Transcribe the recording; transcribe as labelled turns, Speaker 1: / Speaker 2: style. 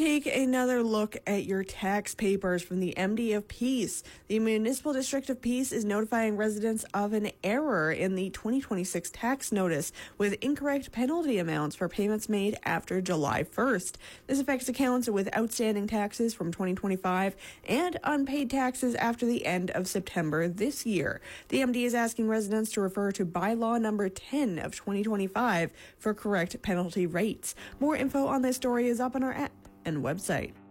Speaker 1: take another look at your tax papers from the MD of Peace. The Municipal District of Peace is notifying residents of an error in the 2026 tax notice with incorrect penalty amounts for payments made after July 1st. This affects accounts with outstanding taxes from 2025 and unpaid taxes after the end of September this year. The MD is asking residents to refer to bylaw number 10 of 2025 for correct penalty rates. More info on this story is up on our app and website.